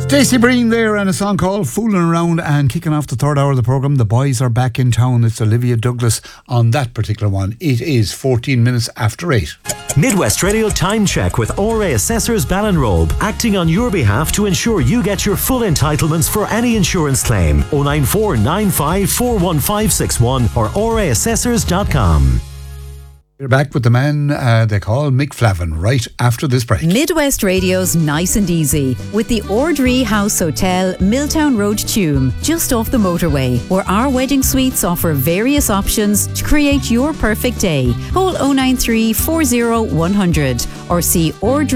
Stacey Breen there, and a song called Fooling Around, and kicking off the third hour of the programme, the boys are back in town. It's Olivia Douglas on that particular one. It is 14 minutes after 8. Midwest Radio Time Check with RA Assessors Ballinrobe, acting on your behalf to ensure you get your full entitlements for any insurance claim. 094 95 41561 or raassessors.com. We're back with the man they call Mick Flavin right after this break. Midwest Radio's Nice and Easy with the Ordree House Hotel, Milltown Road, Tuam, just off the motorway, where our wedding suites offer various options to create your perfect day. Call 093 40 100 or see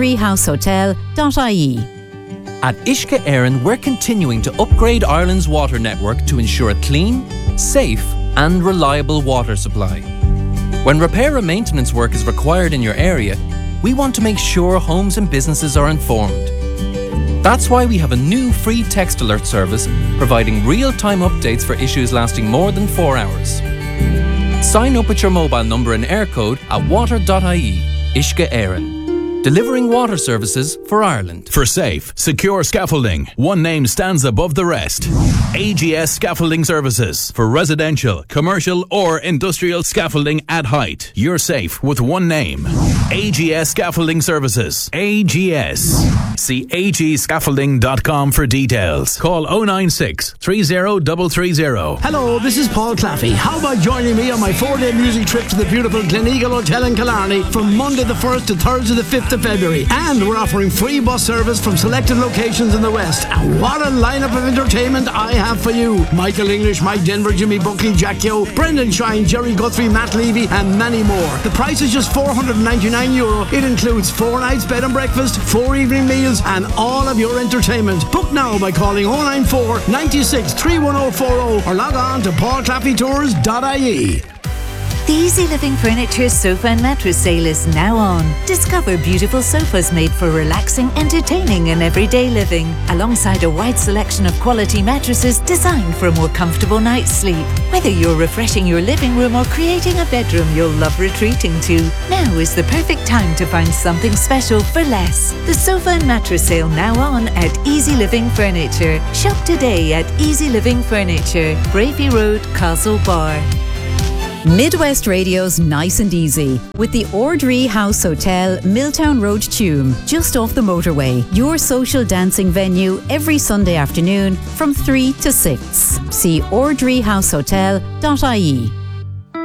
ordreehousehotel.ie. At Uisce Éireann, we're continuing to upgrade Ireland's water network to ensure a clean, safe and reliable water supply. When repair and maintenance work is required in your area, we want to make sure homes and businesses are informed. That's why we have a new free text alert service providing real-time updates for issues lasting more than 4 hours. Sign up with your mobile number and air code at water.ie. Uisce Éireann. Delivering water services for Ireland. For safe, secure scaffolding, one name stands above the rest. AGS Scaffolding Services. For residential, commercial or industrial scaffolding at height. You're safe with one name. AGS Scaffolding Services. AGS. See agscaffolding.com for details. Call 096 30330. Hello, this is Paul Claffey. How about joining me on my 4-day music trip to the beautiful Gleneagle Hotel in Killarney from Monday the 1st to Thursday the 5th of February. And we're offering free bus service from selected locations in the West. And what a lineup of entertainment I have for you. Michael English, Mike Denver, Jimmy Buckley, Jack Yo, Brendan Shine, Jerry Guthrie, Matt Levy and many more. The price is just €499. It includes 4 nights bed and breakfast, 4 evening meals and all of your entertainment. Book now by calling 094 96 31040 or log on to paulclaffeytours.ie. The Easy Living Furniture Sofa and Mattress Sale is now on. Discover beautiful sofas made for relaxing, entertaining and everyday living, alongside a wide selection of quality mattresses designed for a more comfortable night's sleep. Whether you're refreshing your living room or creating a bedroom you'll love retreating to, now is the perfect time to find something special for less. The Sofa and Mattress Sale now on at Easy Living Furniture. Shop today at Easy Living Furniture, Brafey Road, Castlebar. Midwest Radio's Nice and Easy with the Ordree House Hotel, Milltown Road, Tuam, just off the motorway. Your social dancing venue every Sunday afternoon from 3 to 6. See ordreehousehotel.ie.